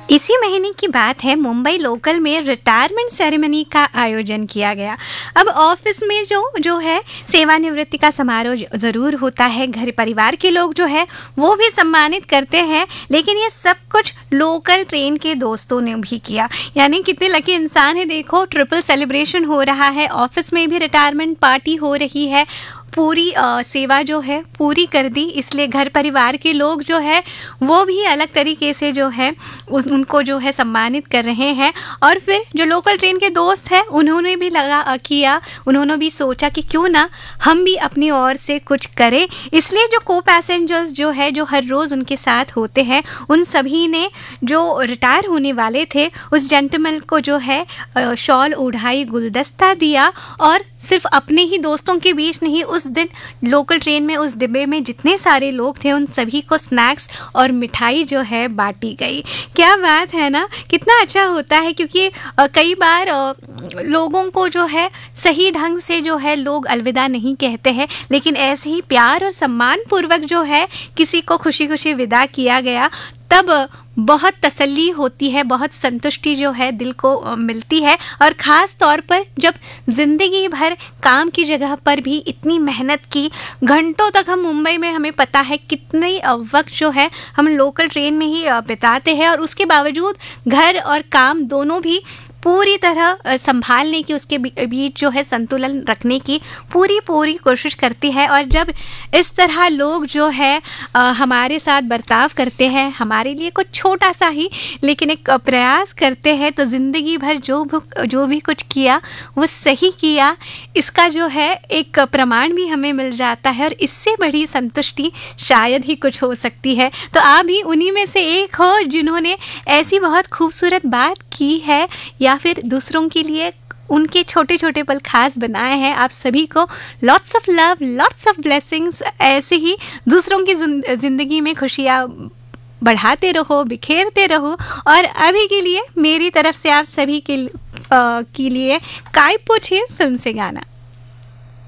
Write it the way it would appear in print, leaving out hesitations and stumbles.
इसी महीने की बात है, मुंबई लोकल में रिटायरमेंट सेरेमनी का आयोजन किया गया। अब ऑफिस में जो जो है सेवानिवृत्ति का समारोह ज़रूर होता है, घर परिवार के लोग जो है वो भी सम्मानित करते हैं, लेकिन ये सब कुछ लोकल ट्रेन के दोस्तों ने भी किया। यानी कितने लकी इंसान है, देखो ट्रिपल सेलिब्रेशन हो रहा है, ऑफिस में भी रिटायरमेंट पार्टी हो रही है, पूरी सेवा जो है पूरी कर दी, इसलिए घर परिवार के लोग जो है वो भी अलग तरीके से जो है उनको जो है सम्मानित कर रहे हैं। और फिर जो लोकल ट्रेन के दोस्त हैं उन्होंने भी उन्होंने भी सोचा कि क्यों ना हम भी अपनी ओर से कुछ करें, इसलिए जो को पैसेंजर्स जो है जो हर रोज़ उनके साथ होते हैं उन सभी ने जो रिटायर होने वाले थे उस जेंटलमैन को जो है शॉल ओढ़ाई, गुलदस्ता दिया, और सिर्फ अपने ही दोस्तों के बीच नहीं, उस दिन लोकल ट्रेन में उस डिब्बे में जितने सारे लोग थे उन सभी को स्नैक्स और मिठाई जो है बांटी गई। क्या बात है ना, कितना अच्छा होता है, क्योंकि कई बार लोगों को जो है सही ढंग से जो है लोग अलविदा नहीं कहते हैं, लेकिन ऐसे ही प्यार और सम्मान पूर्वक जो है किसी को खुशी खुशी विदा किया गया, तब बहुत तसल्ली होती है, बहुत संतुष्टि जो है दिल को मिलती है। और ख़ास तौर पर जब ज़िंदगी भर काम की जगह पर भी इतनी मेहनत की, घंटों तक हम मुंबई में, हमें पता है कितने वक्त जो है हम लोकल ट्रेन में ही बिताते हैं, और उसके बावजूद घर और काम दोनों भी पूरी तरह संभालने की, उसके बीच जो है संतुलन रखने की पूरी कोशिश करती है। और जब इस तरह लोग जो है हमारे साथ बर्ताव करते हैं, हमारे लिए कुछ छोटा सा ही लेकिन एक प्रयास करते हैं, तो ज़िंदगी भर जो भी कुछ किया वो सही किया, इसका जो है एक प्रमाण भी हमें मिल जाता है, और इससे बड़ी संतुष्टि शायद ही कुछ हो सकती है। तो आप भी उन्हीं में से एक हो जिन्होंने ऐसी बहुत खूबसूरत बात की है, या फिर दूसरों के लिए उनके छोटे छोटे पल खास बनाए हैं। आप सभी को lots of love, lots of blessings, ऐसे ही दूसरों की ज़िंदगी में खुशियाँ बढ़ाते रहो, बिखेरते रहो। और अभी के लिए मेरी तरफ से आप सभी के लिए काय पूछिए फिल्म से गाना।